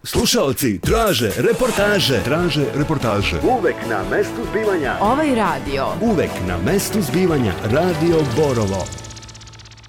Slušaoci traže reportaže. Uvek na mestu zbivanja. Ovaj radio. Uvek na mestu zbivanja. Radio Borovo.